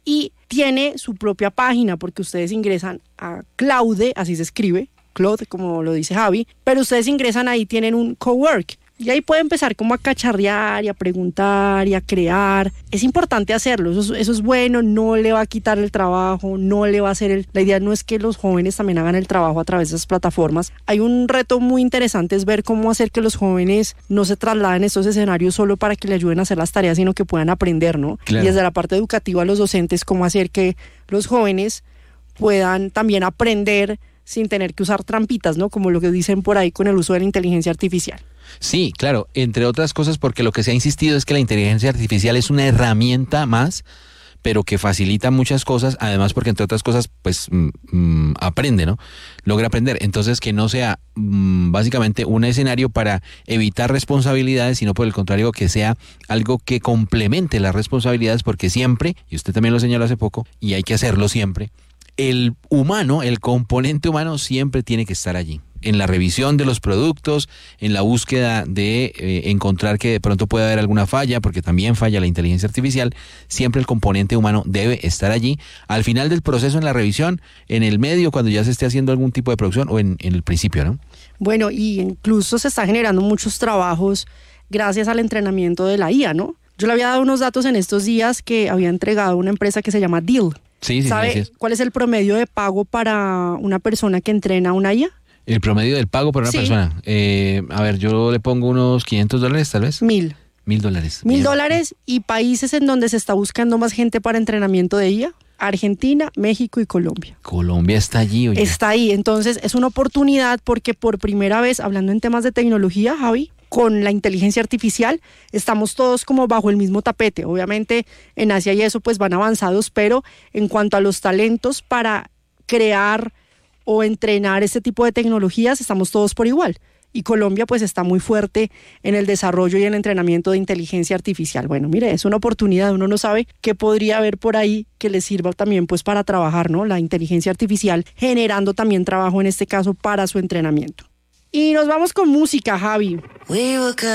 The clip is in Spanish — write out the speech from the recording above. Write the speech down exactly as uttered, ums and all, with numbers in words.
y tiene su propia página porque ustedes ingresan a Claude, así se escribe, Claude como lo dice Javi, pero ustedes ingresan ahí, tienen un cowork. Y ahí puede empezar como a cacharrear y a preguntar y a crear. Es importante hacerlo, eso es, eso es bueno, no le va a quitar el trabajo, no le va a hacer el... La idea no es que los jóvenes también hagan el trabajo a través de esas plataformas. Hay un reto muy interesante, es ver cómo hacer que los jóvenes no se trasladen a estos escenarios solo para que le ayuden a hacer las tareas, sino que puedan aprender, ¿no? Claro. Y desde la parte educativa a los docentes, cómo hacer que los jóvenes puedan también aprender sin tener que usar trampitas, ¿no? Como lo que dicen por ahí con el uso de la inteligencia artificial. Sí, claro, entre otras cosas porque lo que se ha insistido es que la inteligencia artificial es una herramienta más, pero que facilita muchas cosas, además porque entre otras cosas, pues mmm, aprende, ¿no? Logra aprender. Entonces que no sea mmm, básicamente un escenario para evitar responsabilidades, sino por el contrario que sea algo que complemente las responsabilidades, porque siempre, y usted también lo señaló hace poco, y hay que hacerlo siempre, el humano, el componente humano siempre tiene que estar allí. En la revisión de los productos, en la búsqueda de eh, encontrar que de pronto puede haber alguna falla, porque también falla la inteligencia artificial, siempre el componente humano debe estar allí. Al final del proceso, en la revisión, en el medio, cuando ya se esté haciendo algún tipo de producción, o en, en el principio, ¿no? Bueno, y incluso se está generando muchos trabajos gracias al entrenamiento de la I A, ¿no? Yo le había dado unos datos en estos días que había entregado una empresa que se llama Deal. Sí, sí, ¿Sabe sí, sí. cuál es el promedio de pago para una persona que entrena una I A? El promedio del pago por una Sí. persona. Eh, a ver, yo le pongo unos quinientos dólares, tal vez. Mil. Mil dólares. Mil Bien. dólares y países en donde se está buscando más gente para entrenamiento de I A. Argentina, México y Colombia. Colombia está allí, oye. Está ahí, entonces es una oportunidad porque por primera vez, hablando en temas de tecnología, Javi, con la inteligencia artificial, estamos todos como bajo el mismo tapete. Obviamente en Asia y eso pues van avanzados, pero en cuanto a los talentos para crear o entrenar este tipo de tecnologías, estamos todos por igual. Y Colombia pues está muy fuerte en el desarrollo y el entrenamiento de inteligencia artificial. Bueno, mire, es una oportunidad, uno no sabe qué podría haber por ahí que le sirva también pues para trabajar, ¿no? La inteligencia artificial generando también trabajo en este caso para su entrenamiento. Y nos vamos con música, Javi.